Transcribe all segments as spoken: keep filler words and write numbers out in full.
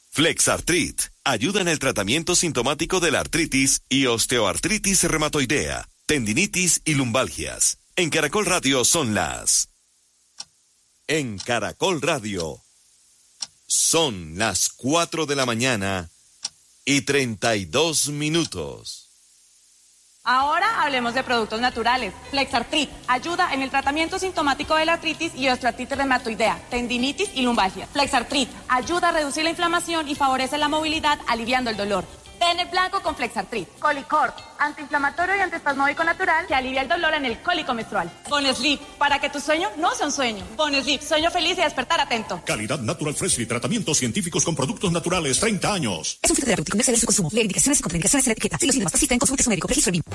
Flexartrit ayuda en el tratamiento sintomático de la artritis y osteoartritis reumatoidea, tendinitis y lumbalgias. En Caracol Radio son las... En Caracol Radio son las cuatro de la mañana y treinta y dos minutos. Ahora hablemos de productos naturales. Flexartrit ayuda en el tratamiento sintomático de la artritis y osteoartritis reumatoidea, tendinitis y lumbalgia. Flexartrit ayuda a reducir la inflamación y favorece la movilidad, aliviando el dolor. Té en el blanco con Flexartrit. Colicord, antiinflamatorio y antiespasmódico natural que alivia el dolor en el cólico menstrual. Bonesleep, para que tu sueño no sea un sueño. Bonesleep, sueño feliz y despertar atento. Calidad Natural Freshly, tratamientos científicos con productos naturales, treinta años. Es un fitoterapéutico, no excede su consumo. Leer indicaciones y contraindicaciones en la etiqueta. Si los síntomas persisten, consulte a su médico. Registro B I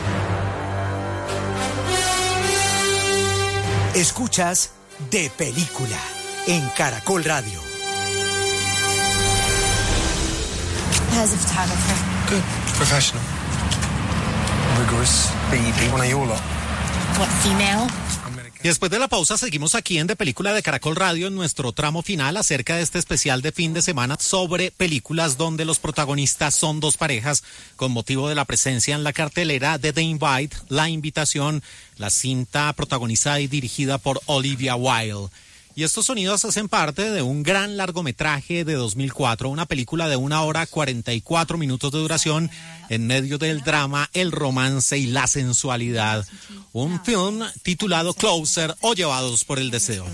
M. Escuchas De Película en Caracol Radio. How's the photographer? Good. Professional. Rigorous. B E P, one of your lot. What, female? Y después de la pausa seguimos aquí en De Película de Caracol Radio en nuestro tramo final acerca de este especial de fin de semana sobre películas donde los protagonistas son dos parejas con motivo de la presencia en la cartelera de The Invite, La Invitación, la cinta protagonizada y dirigida por Olivia Wilde. Y estos sonidos hacen parte de un gran largometraje de dos mil cuatro, una película de una hora cuarenta y cuatro minutos de duración en medio del drama, el romance y la sensualidad. Un film titulado Closer o Llevados por el Deseo.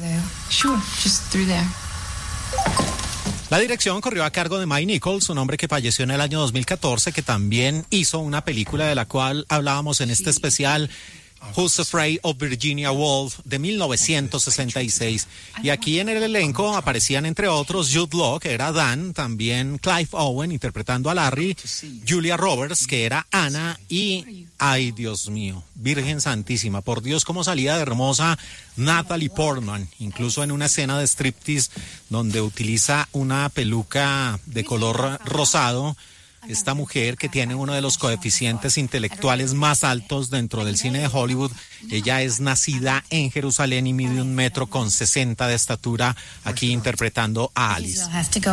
La dirección corrió a cargo de Mike Nichols, un hombre que falleció en el año dos mil catorce, que también hizo una película de la cual hablábamos en este especial, Who's Afraid of Virginia Woolf, de mil novecientos sesenta y seis. Y aquí en el elenco aparecían entre otros Jude Law, que era Dan, también Clive Owen interpretando a Larry, Julia Roberts, que era Anna, y, ay Dios mío, Virgen Santísima, por Dios cómo salía de hermosa Natalie Portman, incluso en una escena de striptease donde utiliza una peluca de color rosado. Esta mujer que tiene uno de los coeficientes intelectuales más altos dentro del cine de Hollywood, ella es nacida en Jerusalén y mide un metro con sesenta de estatura, aquí interpretando a Alice.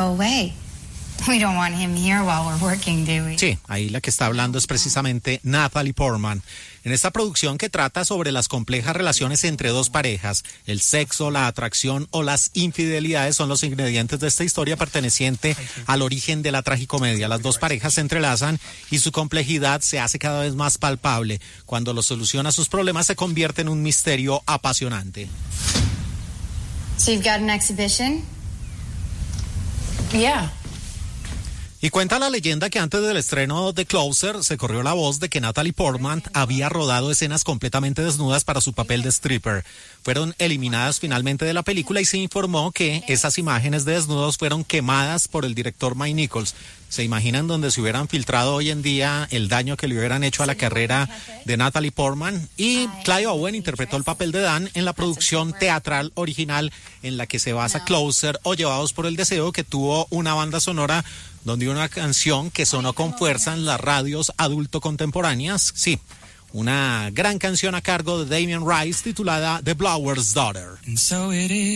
Sí, ahí la que está hablando es precisamente Natalie Portman. En esta producción que trata sobre las complejas relaciones entre dos parejas, el sexo, la atracción o las infidelidades son los ingredientes de esta historia perteneciente al origen de la tragicomedia. Las dos parejas se entrelazan y su complejidad se hace cada vez más palpable. Cuando lo soluciona sus problemas se convierte en un misterio apasionante. So you've got an exhibition? Yeah. Y cuenta la leyenda que antes del estreno de Closer se corrió la voz de que Natalie Portman había rodado escenas completamente desnudas para su papel de stripper. Fueron eliminadas finalmente de la película y se informó que esas imágenes de desnudos fueron quemadas por el director Mike Nichols. ¿Se imaginan donde se hubieran filtrado hoy en día el daño que le hubieran hecho a la carrera de Natalie Portman? Y Clive Owen interpretó el papel de Dan en la producción teatral original en la que se basa Closer o Llevados por el Deseo, que tuvo una banda sonora donde una canción que sonó con fuerza en las radios adulto contemporáneas, sí, una gran canción a cargo de Damien Rice titulada The Blower's Daughter.